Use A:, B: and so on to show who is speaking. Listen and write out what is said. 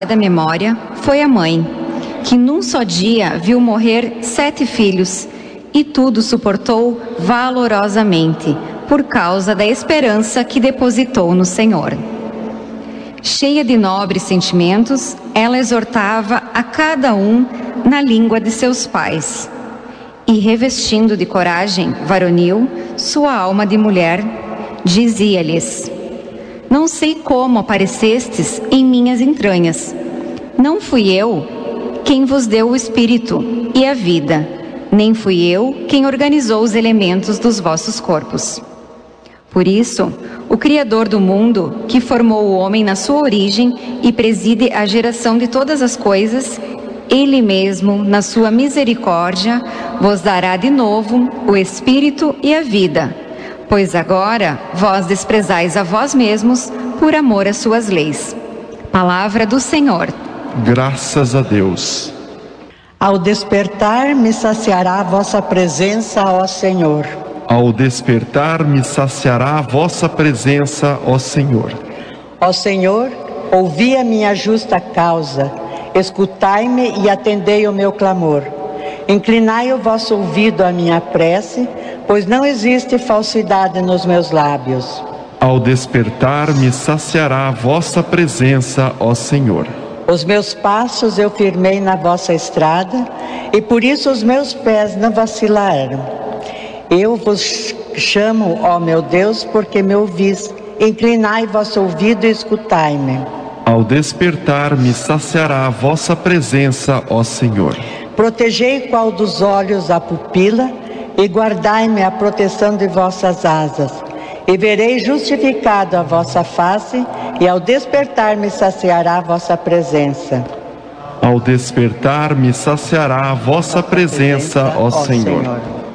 A: da memória foi a mãe, que num só dia viu morrer 7 filhos e tudo suportou valorosamente, por causa da esperança que depositou no Senhor. Cheia de nobres sentimentos, ela exortava a cada um na língua de seus pais. E revestindo de coragem varonil sua alma de mulher, dizia-lhes: não sei como aparecestes em minhas entranhas. Não fui eu quem vos deu o espírito e a vida, nem fui eu quem organizou os elementos dos vossos corpos. Por isso, o Criador do mundo, que formou o homem na sua origem e preside a geração de todas as coisas, Ele mesmo, na sua misericórdia, vos dará de novo o espírito e a vida, pois agora vós desprezais a vós mesmos por amor às suas leis. Palavra do Senhor.
B: Graças a Deus.
C: Ao despertar, me saciará a vossa presença, ó Senhor.
B: Ao despertar, me saciará a vossa presença, ó Senhor.
C: Ó Senhor, ouvi a minha justa causa, escutai-me e atendei o meu clamor. Inclinai o vosso ouvido à minha prece, pois não existe falsidade nos meus lábios.
B: Ao despertar, me saciará a vossa presença, ó Senhor.
C: Os meus passos eu firmei na vossa estrada, e por isso os meus pés não vacilaram. Eu vos chamo, ó meu Deus, porque me ouvis. Inclinai vosso ouvido e escutai-me.
B: Ao despertar, me saciará a vossa presença, ó Senhor.
C: Protegei qual dos olhos a pupila, e guardai-me a proteção de vossas asas. E verei justificado a vossa face, e ao despertar me saciará a vossa presença.
B: Ao despertar, me saciará a vossa presença, ó Senhor.